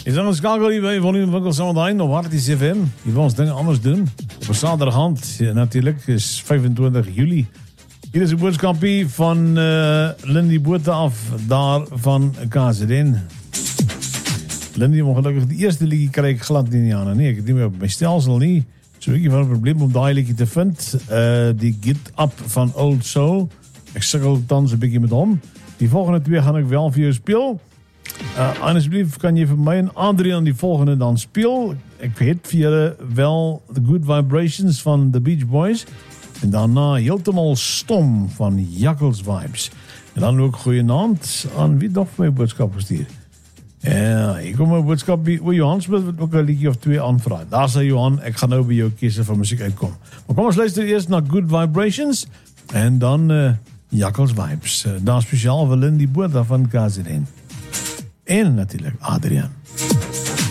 Is dan een skakel hier bij Volume Winkels Zometeen op Harties FM. Die wil ons dingen anders doen. Op een zaterdagavond natuurlijk is 25 juli. Hier is een boodskapie van Lindy Botha af, daar van KZN. Lindy, ongelukkig die eerste liedje krijg ik glad niet aan. Nee, ik het niet meer op mijn stelsel niet. Zo'n beetje van een probleem om die liedje te vinden. Die Get Up van Old Soul. Ik sukkel dan een beetje met om. Die volgende twee ga ik wel voor je spelen. En alsjeblieft kan je voor mij een Adrian aan die volgende dan spelen. Ik weet via wel The Good Vibrations van The Beach Boys. En daarna helemaal Stom van Jakkels Vibes. En dan ook goeienaand aan wie nog mijn boodschap gestuurd. Ja, ik kom mijn boodschap bij Johan Smit met ook een liedje of twee aanvragen. Daar zei Johan, ik ga nou bij jou kiezen van muziek uitkomen. Maar kom eens luisteren eerst naar Good Vibrations. En dan Jakkels Vibes. Daar speciaal voor Lindy Botha van KZN. En natuurlijk Adrian.